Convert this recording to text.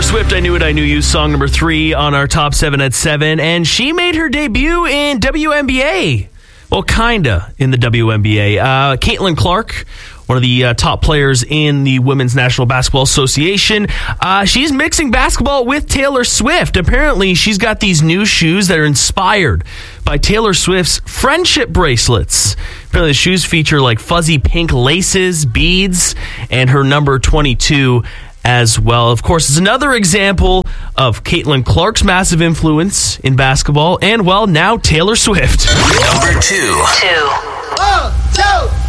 Swift, I Knew It, I Knew You, song number 3 on our top 7 at 7, and she made her debut in WNBA. Well, kinda in the WNBA. Caitlin Clark, one of the top players in the Women's National Basketball Association. She's mixing basketball with Taylor Swift. Apparently, she's got these new shoes that are inspired by Taylor Swift's friendship bracelets. Apparently, the shoes feature like fuzzy pink laces, beads, and her number 22 as well. Of course, it's another example of Caitlin Clark's massive influence in basketball, and, well, now Taylor Swift. Number 2. 1, 2.